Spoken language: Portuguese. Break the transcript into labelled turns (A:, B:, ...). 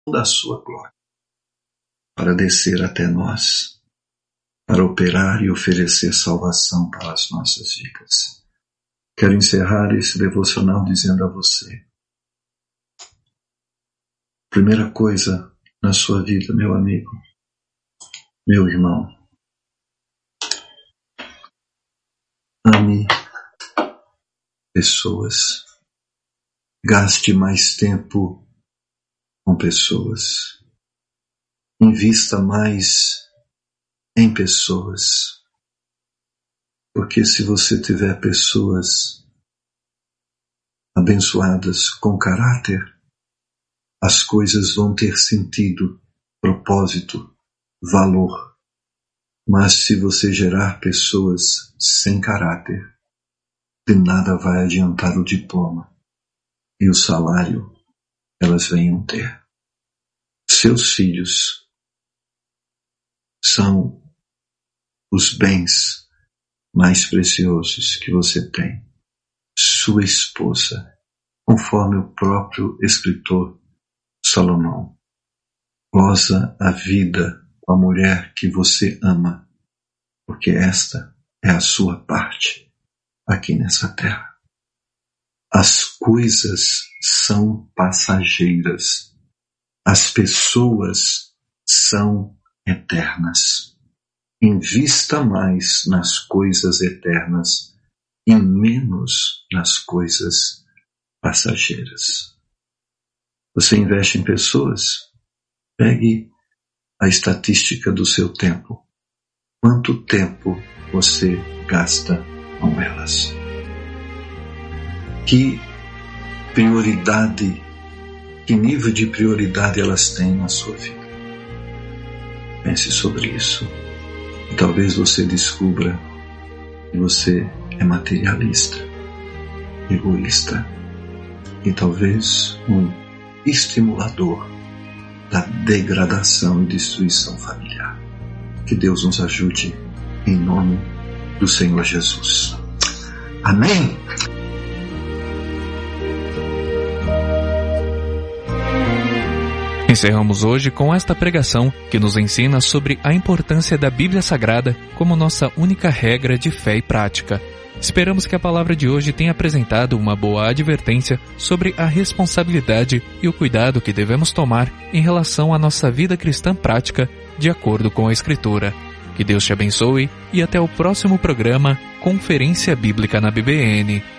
A: da sua glória, para descer até nós, para operar e oferecer salvação para as nossas vidas. Quero encerrar esse devocional dizendo a você: primeira coisa na sua vida, meu amigo, meu irmão, ame pessoas. Gaste mais tempo com pessoas. Invista mais em pessoas. Porque se você tiver pessoas abençoadas com caráter, as coisas vão ter sentido, propósito, valor. Mas se você gerar pessoas sem caráter, de nada vai adiantar o diploma e o salário elas venham ter. Seus filhos são os bens mais preciosos que você tem. Sua esposa, conforme o próprio escritor Salomão, goza a vida com a mulher que você ama, porque esta é a sua parte aqui nessa terra. As coisas são passageiras, as pessoas são eternas. Invista mais nas coisas eternas e menos nas coisas passageiras. Você investe em pessoas? Pegue a estatística do seu tempo. Quanto tempo você gasta com elas? Que prioridade, que nível de prioridade elas têm na sua vida? Pense sobre isso e talvez você descubra que você é materialista, egoísta e talvez um estimulador da degradação e destruição familiar. Que Deus nos ajude em nome do Senhor Jesus. Amém?
B: Encerramos hoje com esta pregação que nos ensina sobre a importância da Bíblia Sagrada como nossa única regra de fé e prática. Esperamos que a palavra de hoje tenha apresentado uma boa advertência sobre a responsabilidade e o cuidado que devemos tomar em relação à nossa vida cristã prática, de acordo com a Escritura. Que Deus te abençoe e até o próximo programa Conferência Bíblica na BBN.